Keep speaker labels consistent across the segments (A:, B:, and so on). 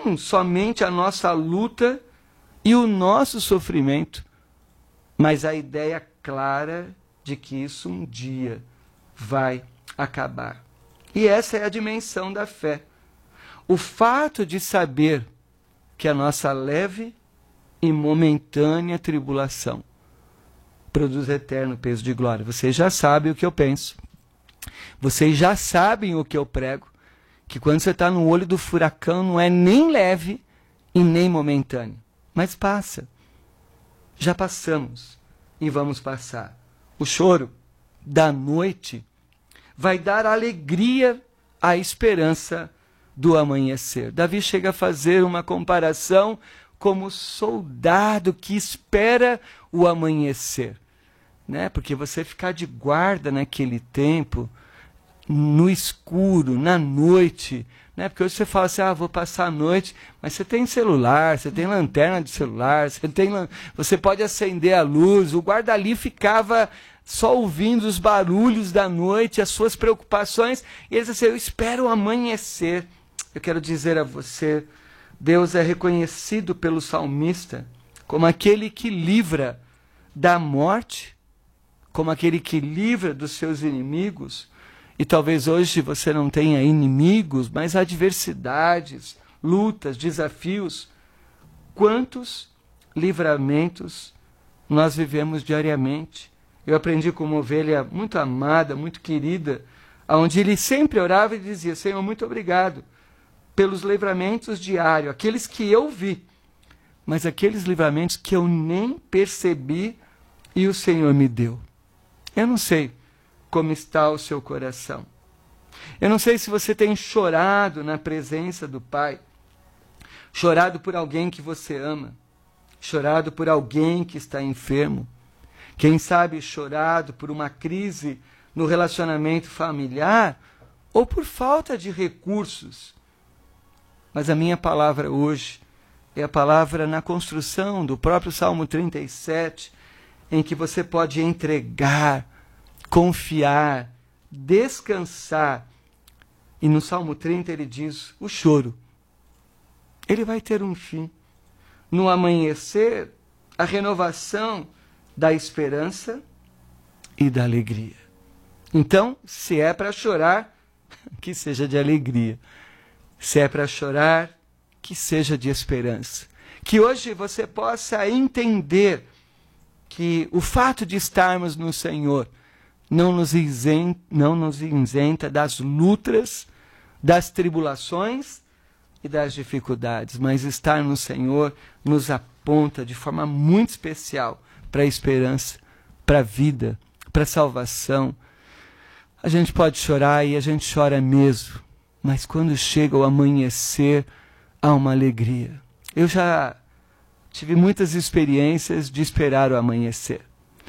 A: não somente a nossa luta e o nosso sofrimento, mas a ideia clara de que isso um dia vai acabar. E essa é a dimensão da fé. O fato de saber que a nossa leve e momentânea tribulação produz eterno peso de glória. Vocês já sabem o que eu penso. Vocês já sabem o que eu prego. Que quando você está no olho do furacão não é nem leve e nem momentâneo. Mas passa. Já passamos e vamos passar. O choro da noite vai dar alegria à esperança do amanhecer. Davi chega a fazer uma comparação como soldado que espera o amanhecer, né? Porque você ficar de guarda naquele tempo, no escuro, na noite, né? Porque hoje você fala assim, vou passar a noite, mas você tem celular, você tem lanterna de celular, você pode acender a luz. O guarda ali ficava só ouvindo os barulhos da noite, as suas preocupações, e ele diz assim, eu espero o amanhecer. Eu quero dizer a você, Deus é reconhecido pelo salmista como aquele que livra da morte, como aquele que livra dos seus inimigos. E talvez hoje você não tenha inimigos, mas adversidades, lutas, desafios. Quantos livramentos nós vivemos diariamente? Eu aprendi com uma ovelha muito amada, muito querida, onde ele sempre orava e dizia, Senhor, muito obrigado pelos livramentos diários, aqueles que eu vi, mas aqueles livramentos que eu nem percebi e o Senhor me deu. Eu não sei como está o seu coração. Eu não sei se você tem chorado na presença do Pai, chorado por alguém que você ama, chorado por alguém que está enfermo, quem sabe chorado por uma crise no relacionamento familiar ou por falta de recursos. Mas a minha palavra hoje é a palavra na construção do próprio Salmo 37, em que você pode entregar, confiar, descansar. E no Salmo 30 ele diz, o choro, ele vai ter um fim. No amanhecer, a renovação da esperança e da alegria. Então, se é para chorar, que seja de alegria. Se é para chorar, que seja de esperança. Que hoje você possa entender que o fato de estarmos no Senhor não nos isenta das lutas, das tribulações e das dificuldades, mas estar no Senhor nos aponta de forma muito especial para a esperança, para a vida, para a salvação. A gente pode chorar e a gente chora mesmo, mas quando chega o amanhecer, há uma alegria. Eu já tive muitas experiências de esperar o amanhecer.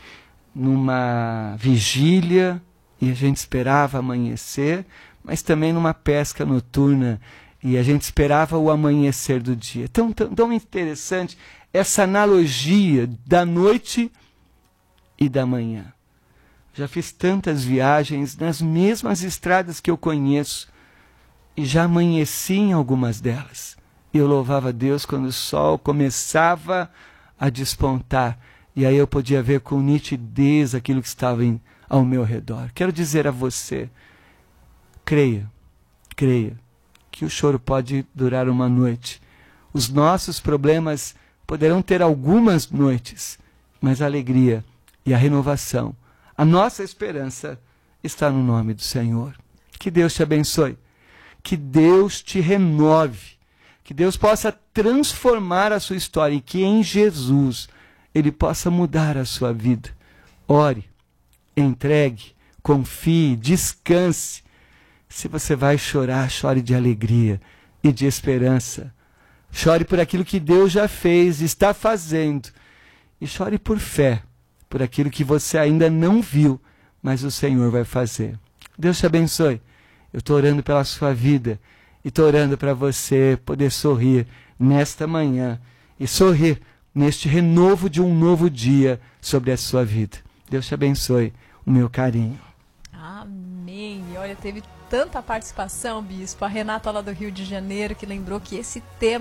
A: Numa vigília, e a gente esperava amanhecer, mas também numa pesca noturna, e a gente esperava o amanhecer do dia. Tão interessante essa analogia da noite e da manhã. Já fiz tantas viagens nas mesmas estradas que eu conheço, e já amanheci em algumas delas. Eu louvava a Deus quando o sol começava a despontar, e aí eu podia ver com nitidez aquilo que estava ao meu redor. Quero dizer a você, creia, que o choro pode durar uma noite. Os nossos problemas poderão ter algumas noites, mas a alegria e a renovação, a nossa esperança está no nome do Senhor. Que Deus te abençoe, que Deus te renove, que Deus possa transformar a sua história e que em Jesus Ele possa mudar a sua vida. Ore, entregue, confie, descanse. Se você vai chorar, chore de alegria e de esperança. Chore por aquilo que Deus já fez, está fazendo. E chore por fé, por aquilo que você ainda não viu, mas o Senhor vai fazer. Deus te abençoe. Eu estou orando pela sua vida e estou orando para você poder sorrir nesta manhã e sorrir neste renovo de um novo dia sobre a sua vida. Deus te abençoe. O meu carinho.
B: Amém. Olha, teve tanta participação, Bispo. A Renata lá do Rio de Janeiro que lembrou que esse tema